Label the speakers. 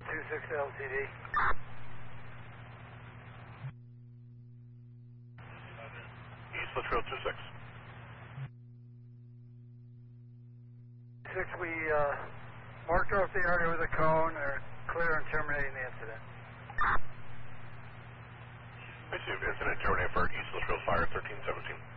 Speaker 1: 26 LTD.
Speaker 2: East Latrell 26.
Speaker 1: 6, we marked off the area with a cone, are clear on terminating the incident.
Speaker 2: I see incident terminated for East Latrell Fire 1317.